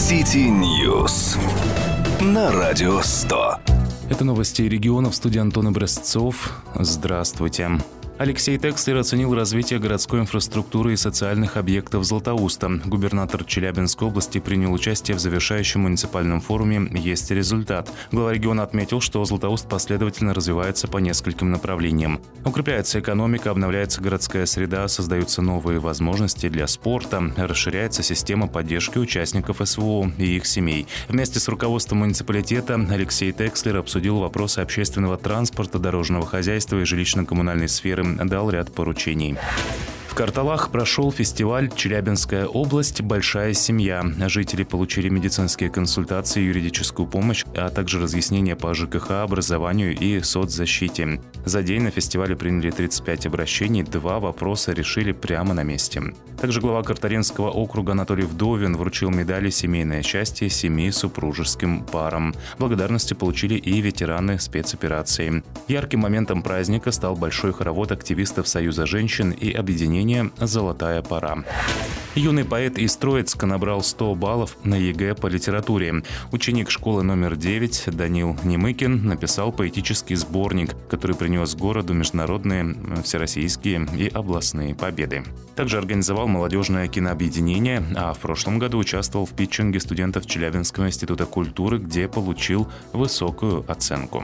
City News на Радио 100. Это новости региона. В студии Антон Образцов. Здравствуйте. Алексей Текслер оценил развитие городской инфраструктуры и социальных объектов Златоуста. Губернатор Челябинской области принял участие в завершающем муниципальном форуме «Есть результат». Глава региона отметил, что Златоуст последовательно развивается по нескольким направлениям. Укрепляется экономика, обновляется городская среда, создаются новые возможности для спорта, расширяется система поддержки участников СВО и их семей. Вместе с руководством муниципалитета Алексей Текслер обсудил вопросы общественного транспорта, дорожного хозяйства и жилищно-коммунальной сферы, дал ряд поручений. В Карталах прошел фестиваль «Челябинская область. Большая семья». Жители получили медицинские консультации, юридическую помощь, а также разъяснения по ЖКХ, образованию и соцзащите. За день на фестивале приняли 35 обращений, 2 вопроса решили прямо на месте. Также глава Картаринского округа Анатолий Вдовин вручил медали «Семейное счастье» 7 супружеским парам. Благодарности получили и ветераны спецоперации. Ярким моментом праздника стал большой хоровод активистов Союза женщин и объединения «Золотая пора». Юный поэт из Троицка набрал 100 баллов на ЕГЭ по литературе. Ученик школы номер 9 Данил Немыкин написал поэтический сборник, который принес городу международные, всероссийские и областные победы. Также организовал молодежное кинообъединение, а в прошлом году участвовал в питчинге студентов Челябинского института культуры, где получил высокую оценку.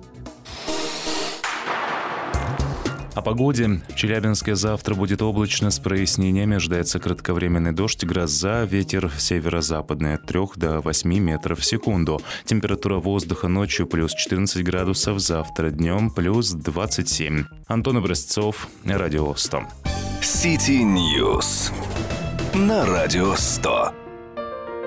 О погоде. В Челябинске завтра будет облачно с прояснениями. Ожидается кратковременный дождь, гроза, ветер северо-западный от 3 до 8 метров в секунду. Температура воздуха ночью плюс 14 градусов, завтра днем плюс 27. Антон Образцов, Радио 100. City News на Радио 100.